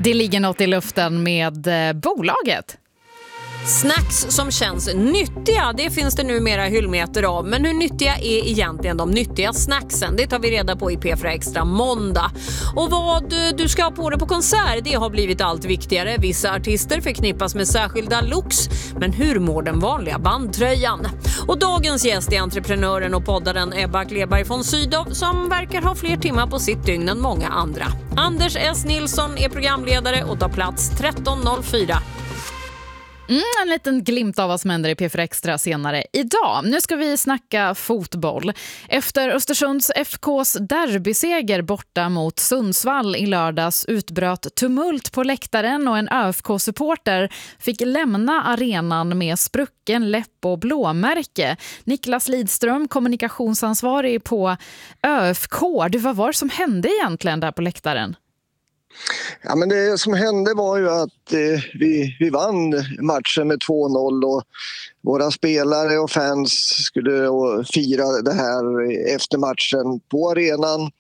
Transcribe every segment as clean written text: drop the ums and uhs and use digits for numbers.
Det ligger något i luften med bolaget. Snacks som känns nyttiga, det finns det numera hyllmeter av. Men hur nyttiga är egentligen de nyttiga snacksen? Det tar vi reda på i P4 Extra måndag. Och vad du ska ha på dig på konsert, det har blivit allt viktigare. Vissa artister förknippas med särskilda looks. Men hur mår den vanliga bandtröjan? Och dagens gäst är entreprenören och poddaren Ebba Kleberg von Sydow, som verkar ha fler timmar på sitt dygn än många andra. Anders S. Nilsson är programledare och tar plats 13.04. En liten glimt av vad som händer i P4 Extra senare idag. Nu ska vi snacka fotboll. Efter Östersunds FKs derbyseger borta mot Sundsvall i lördags utbröt tumult på läktaren och en ÖFK-supporter fick lämna arenan med sprucken läpp och blåmärke. Niklas Lidström, kommunikationsansvarig på ÖFK. Vad var det som hände egentligen där på läktaren? Ja, men det som hände var ju att vi vann matchen med 2-0 och våra spelare och fans skulle fira det här efter matchen på arenan.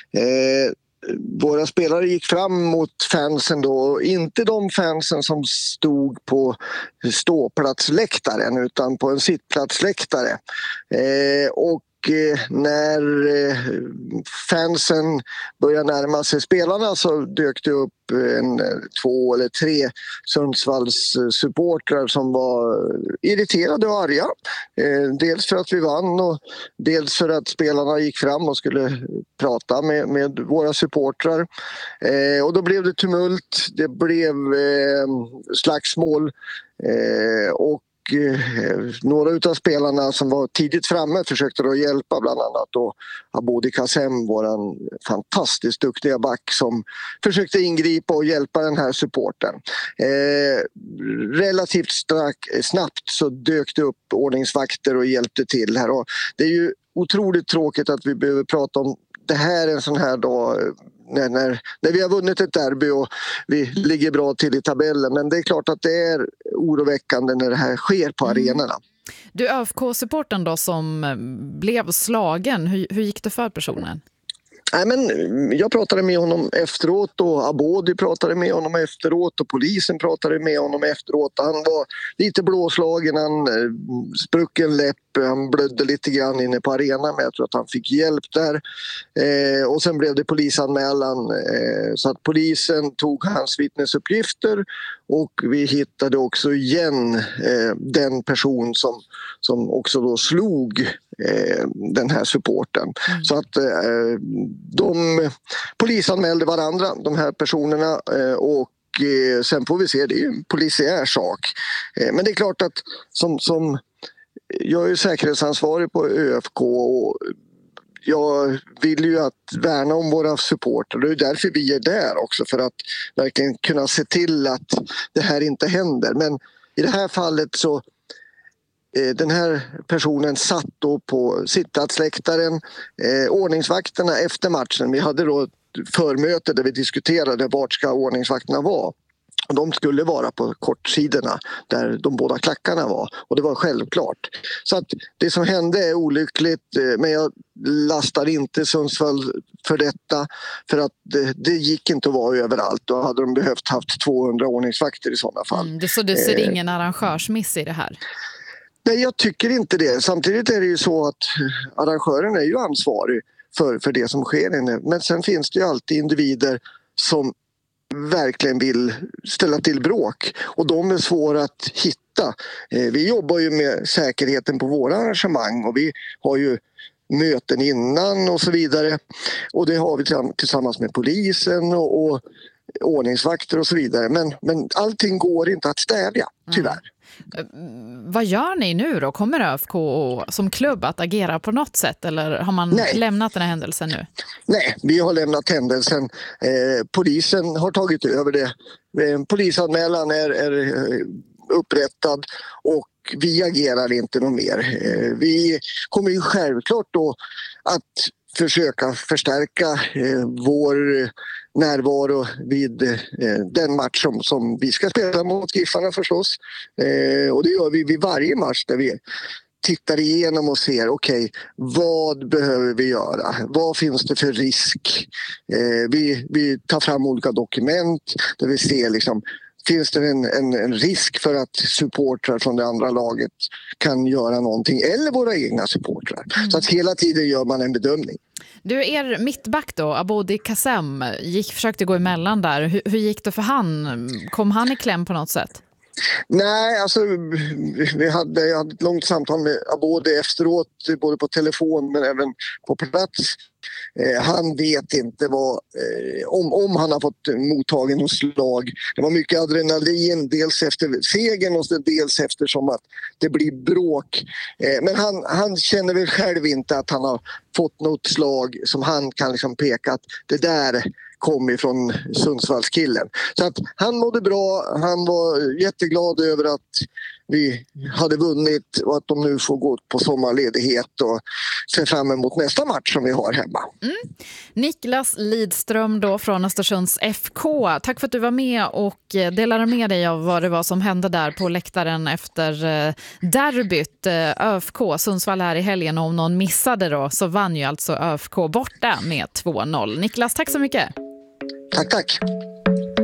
Våra spelare gick fram mot fansen då, inte de fansen som stod på ståplatsläktaren utan på en sittplatsläktare. Och när fansen började närma sig spelarna så dök det upp 2 eller 3 Sundsvalls supportrar som var irriterade och arga. Dels för att vi vann och dels för att spelarna gick fram och skulle prata med våra supportrar. Och då blev det tumult, det blev slagsmål och några utav spelarna som var tidigt framme försökte då hjälpa, bland annat då Abodi Kassem, våran fantastiskt duktiga back, som försökte ingripa och hjälpa den här supporten. Relativt snabbt så dök det upp ordningsvakter och hjälpte till här, och det är ju otroligt tråkigt att vi behöver prata om det här en sån här dag när vi har vunnit ett derby och vi ligger bra till i tabellen. Men det är klart att det är oroväckande när det här sker på arenorna. Du, ÖFK-supporten då som blev slagen, hur gick det för personen? Nej, men jag pratade med honom efteråt och Abodi pratade med honom efteråt och polisen pratade med honom efteråt. Han var lite blåslagen, han spruck en läpp, han blödde lite grann inne på arenan, men jag tror att han fick hjälp där. Och sen blev det polisanmälan, så att polisen tog hans vittnesuppgifter och vi hittade också igen den person som också då slog den här supporten. Så att de polisanmälde varandra, de här personerna, och sen får vi se, det är ju en polisiär sak. Men det är klart att som jag är ju säkerhetsansvarig på ÖFK och jag vill ju att värna om våra supporter. Det är därför vi är där också, för att verkligen kunna se till att det här inte händer. Men i det här fallet så den här personen satt då på sittplatsläktaren. Ordningsvakterna efter matchen, vi hade då ett förmöte där vi diskuterade vart ska ordningsvakterna vara. Och de skulle vara på kortsidorna där de båda klackarna var. Och det var självklart. Så att det som hände är olyckligt, men jag lastar inte Sundsvall för detta. För att det gick inte att vara överallt. Då hade de behövt haft 200 ordningsvakter i sådana fall. Så du ser ingen arrangörsmiss i det här? Nej, jag tycker inte det. Samtidigt är det ju så att arrangören är ju ansvarig för det som sker inne. Men sen finns det ju alltid individer som verkligen vill ställa till bråk. Och de är svåra att hitta. Vi jobbar ju med säkerheten på våra arrangemang och vi har ju möten innan och så vidare. Och det har vi tillsammans med polisen och ordningsvakter och så vidare. Men allting går inte att stävja, tyvärr. Vad gör ni nu då? Kommer ÖFK som klubb att agera på något sätt, eller har man lämnat den här händelsen nu? Nej, vi har lämnat händelsen. Polisen har tagit över det. Polisanmälan är upprättad och vi agerar inte något mer. Vi kommer ju självklart då att försöka förstärka vår närvaro vid den match som vi ska spela mot Giffarna förstås. Och det gör vi vid varje match där vi tittar igenom och ser okej, vad behöver vi göra? Vad finns det för risk? Vi tar fram olika dokument där vi ser liksom, finns det en risk för att supportrar från det andra laget kan göra någonting, eller våra egna supportrar. Så att hela tiden gör man en bedömning. Du, er mittback då, Abodi Kassem, försökte gå emellan där. Hur gick det för han? Kom han i kläm på något sätt? Nej, alltså jag hade ett långt samtal med Abodi efteråt, både på telefon men även på plats. Han vet inte om han har fått mottagen någon slag. Det var mycket adrenalin, dels efter segern och dels eftersom att det blir bråk. Men han känner väl själv inte att han har fått något slag som han kan liksom peka att det där kom ifrån Sundsvallskillen. Så att han mådde bra, han var jätteglad över att vi hade vunnit och att de nu får gå på sommarledighet och se fram emot nästa match som vi har hemma. Niklas Lidström då från Östersunds FK. Tack för att du var med och delade med dig av vad det var som hände där på läktaren efter derbyt. ÖFK Sundsvall här i helgen, och om någon missade då så vann ju alltså ÖFK borta med 2-0. Niklas, tack så mycket. Tack.